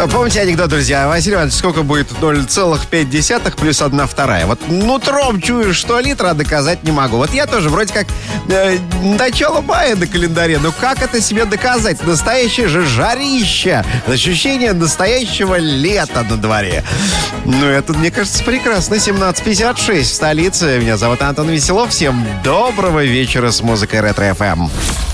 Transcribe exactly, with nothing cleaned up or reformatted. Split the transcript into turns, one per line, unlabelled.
Помните анекдот, друзья? Василий Иванович, сколько будет ноль целых пять десятых плюс одна вторая? Вот нутром чую, что литра, а доказать не могу. Вот я тоже вроде как э, начало мая на календаре. Но как это себе доказать? Настоящее же жарище. Ощущение настоящего лета на дворе. Ну, это, мне кажется, прекрасно. семнадцать пятьдесят шесть в столице. Меня зовут Антон Веселов. Всем доброго вечера с музыкой Ретро эф эм.